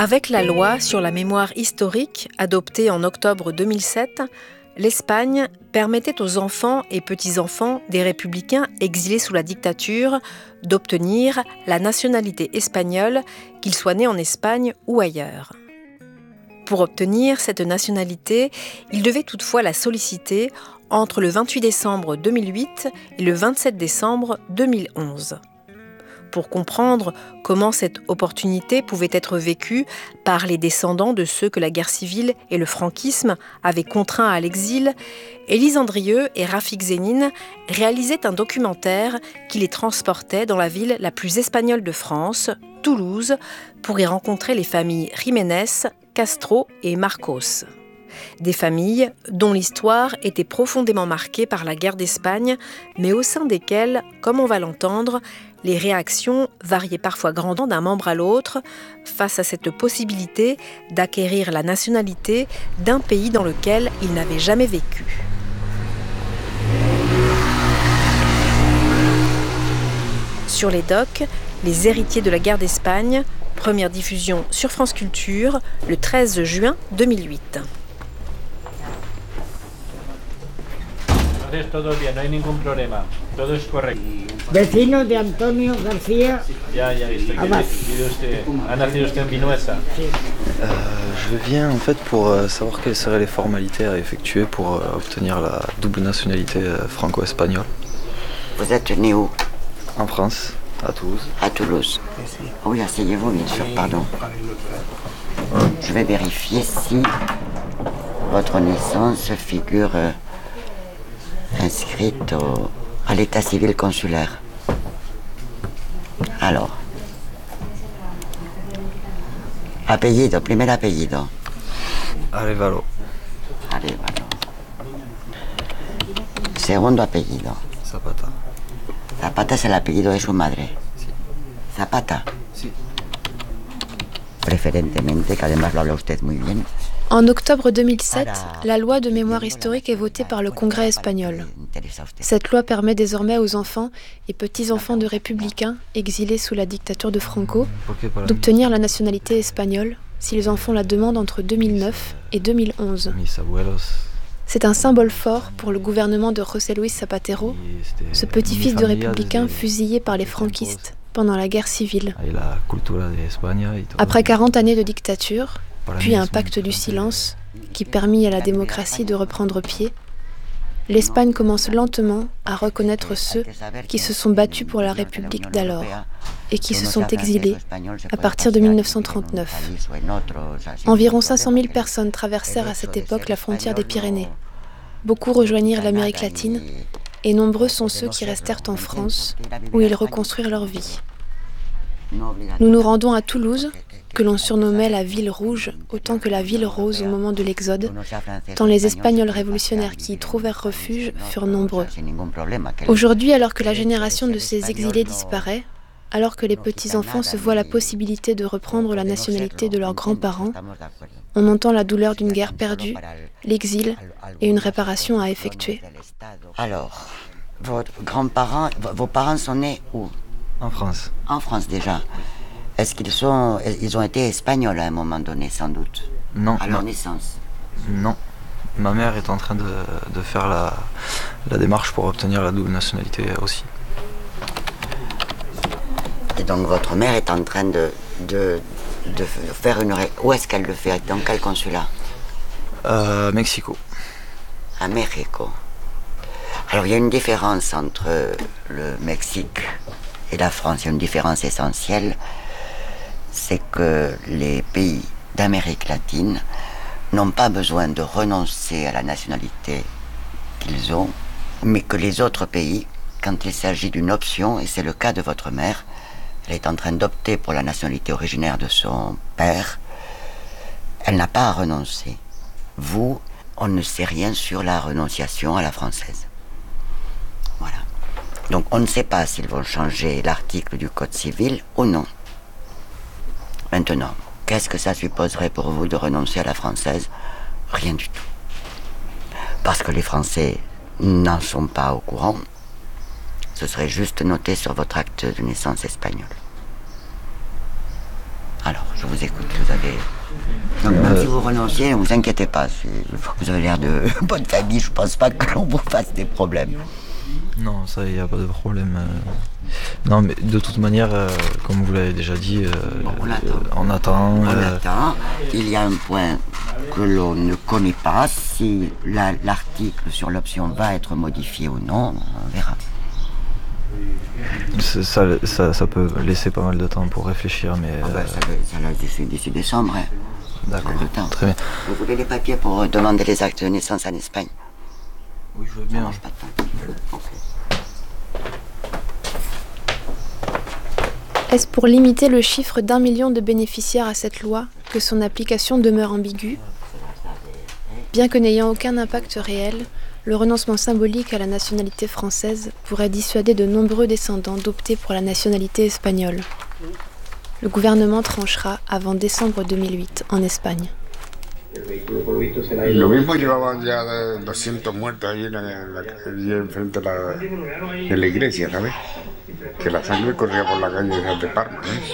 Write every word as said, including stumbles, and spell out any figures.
Avec la loi sur la mémoire historique adoptée en octobre deux mille sept, l'Espagne permettait aux enfants et petits-enfants des républicains exilés sous la dictature d'obtenir la nationalité espagnole, qu'ils soient nés en Espagne ou ailleurs. Pour obtenir cette nationalité, ils devaient toutefois la solliciter entre le vingt-huit décembre deux mille huit et le vingt-sept décembre deux mille onze. Pour comprendre comment cette opportunité pouvait être vécue par les descendants de ceux que la guerre civile et le franquisme avaient contraints à l'exil, Élise Andrieux et Rafik Zénine réalisaient un documentaire qui les transportait dans la ville la plus espagnole de France, Toulouse, pour y rencontrer les familles Jiménez, Castro et Marcos. Des familles dont l'histoire était profondément marquée par la guerre d'Espagne, mais au sein desquelles, comme on va l'entendre, les réactions variaient parfois grandement d'un membre à l'autre face à cette possibilité d'acquérir la nationalité d'un pays dans lequel ils n'avaient jamais vécu. Sur les docks, les héritiers de la guerre d'Espagne, première diffusion sur France Culture, le treize juin deux mille huit. Todo bien, no hay ningún problema. Todo es correcto. Vecino de Antonio García. Ya, ya he visto que vive usted. ¿Ha nacido usted en Vinuesa? Sí. Euh, je viens en fait pour euh, savoir quelles seraient les formalités à effectuer pour euh, obtenir la double nationalité euh, franco-espagnole. Vous êtes né où? En France, à Toulouse. À Toulouse. Oui, asseyez-vous, bien sûr, pardon. Je vais vérifier si votre naissance figure euh, inscrite au, à l'état civil consulaire. Alors, apellido, primer apellido. Arevalo. Arevalo. Segundo apellido. Zapata. Zapata es el apellido de su madre. Sí. Zapata. Sí. Preferentemente, que además lo habla usted muy bien. En octobre deux mille sept, la loi de mémoire historique est votée par le Congrès espagnol. Cette loi permet désormais aux enfants et petits-enfants de républicains exilés sous la dictature de Franco d'obtenir la nationalité espagnole s'ils en font la demande entre deux mille neuf et deux mille onze. C'est un symbole fort pour le gouvernement de José Luis Zapatero, ce petit-fils de républicain fusillé par les franquistes pendant la guerre civile. Après quarante années de dictature, puis un pacte du silence qui permit à la démocratie de reprendre pied, l'Espagne commence lentement à reconnaître ceux qui se sont battus pour la République d'alors et qui se sont exilés à partir de mille neuf cent trente-neuf. Environ cinq cent mille personnes traversèrent à cette époque la frontière des Pyrénées. Beaucoup rejoignirent l'Amérique latine et nombreux sont ceux qui restèrent en France où ils reconstruirent leur vie. Nous nous rendons à Toulouse, que l'on surnommait la ville rouge autant que la ville rose au moment de l'exode, tant les Espagnols révolutionnaires qui y trouvèrent refuge furent nombreux. Aujourd'hui, alors que la génération de ces exilés disparaît, alors que les petits-enfants se voient la possibilité de reprendre la nationalité de leurs grands-parents, on entend la douleur d'une guerre perdue, l'exil et une réparation à effectuer. Alors, vos grands-parents, vos parents sont nés où? En France. En France déjà. Est-ce qu'ils sont, ils ont été espagnols à un moment donné, sans doute? Non. À leur non. naissance? Non. Ma mère est en train de, de faire la, la démarche pour obtenir la double nationalité aussi. Et donc votre mère est en train de, de, de faire une... Où est-ce qu'elle le fait? Dans quel consulat? Euh, Mexico. À Mexico. Alors il y a une différence entre le Mexique et la France. Il y a une différence essentielle. C'est que les pays d'Amérique latine n'ont pas besoin de renoncer à la nationalité qu'ils ont, mais que les autres pays, quand il s'agit d'une option, et c'est le cas de votre mère, elle est en train d'opter pour la nationalité originaire de son père, elle n'a pas à renoncer. Vous, on ne sait rien sur la renonciation à la française. Voilà. Donc on ne sait pas s'ils vont changer l'article du Code civil ou non. Maintenant, qu'est-ce que ça supposerait pour vous de renoncer à la française? Rien du tout. Parce que les Français n'en sont pas au courant. Ce serait juste noté sur votre acte de naissance espagnol. Alors, je je vous écoute, vous avez... Donc, même si vous renonciez, ne vous inquiétez pas, vous avez l'air de bonne famille, je ne pense pas que l'on vous fasse des problèmes. Non, ça, il n'y a pas de problème. Non, mais de toute manière, euh, comme vous l'avez déjà dit, euh, on attend. On attend, on euh... attend. Il y a un point que l'on ne connaît pas, si la, l'article sur l'option va être modifié ou non, on verra. Ça, ça, ça peut laisser pas mal de temps pour réfléchir, mais... Ah ben, euh... ça, ça laisse d'ici, d'ici décembre. Hein. D'accord, très bien. Vous voulez les papiers pour demander les actes de naissance en Espagne? Oui, je veux bien. Ça mange pas de temps. Okay. Est-ce pour limiter le chiffre d'un million de bénéficiaires à cette loi que son application demeure ambiguë? Bien que n'ayant aucun impact réel, le renoncement symbolique à la nationalité française pourrait dissuader de nombreux descendants d'opter pour la nationalité espagnole. Le gouvernement tranchera avant décembre deux mille huit en Espagne. Lo mismo llevaban ya doscientos muertos ahí en, la, allí enfrente de la, de la iglesia, ¿sabes? Que la sangre corría por la calle de Parma, ¿eh?